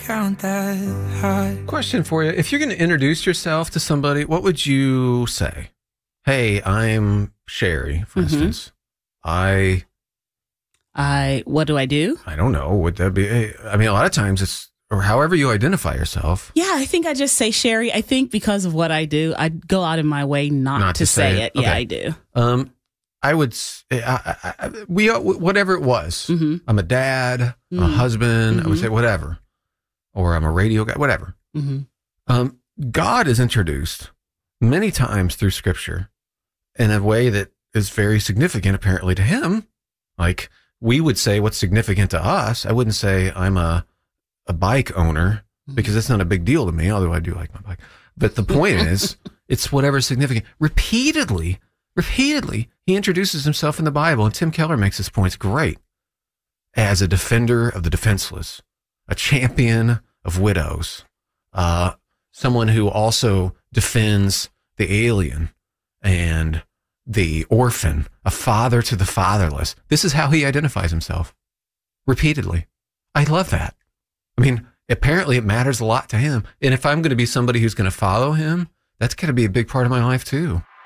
count that high. Question for you. If you're going to introduce yourself to somebody, what would you say? Hey, I'm Sherry, for instance. What do I do? I don't know. Would that be, I mean, a lot of times it's, or however you identify yourself. Yeah, I think I just say Sherry. I think because of what I do, I go out of my way not to say it. Okay. Yeah, I do. I would, whatever it was. I'm a dad, I'm a husband, I would say whatever. Or I'm a radio guy, whatever. God is introduced many times through scripture in a way that is very significant apparently to him. Like we would say what's significant to us. I wouldn't say I'm a bike owner because that's not a big deal to me, although I do like my bike. But the point is, it's whatever's significant. Repeatedly, he introduces himself in the Bible, and Tim Keller makes his points great, as a defender of the defenseless, a champion of widows, someone who also defends the alien and the orphan, a father to the fatherless. This is how he identifies himself, repeatedly. I love that. I mean, apparently it matters a lot to him. And if I'm going to be somebody who's going to follow him, that's going to be a big part of my life too.